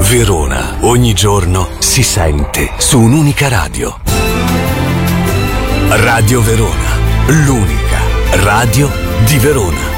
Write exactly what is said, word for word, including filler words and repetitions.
Verona, ogni giorno si sente su un'unica radio. Radio Verona, l'unica radio di Verona.